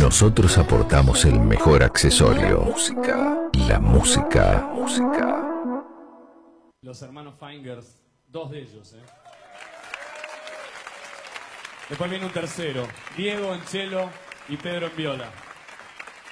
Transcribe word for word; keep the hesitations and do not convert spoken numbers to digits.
Nosotros aportamos el mejor accesorio. Música. La música. La música. Los hermanos Fingers, dos de ellos, ¿eh? Después viene un tercero, Diego en cello y Pedro en viola.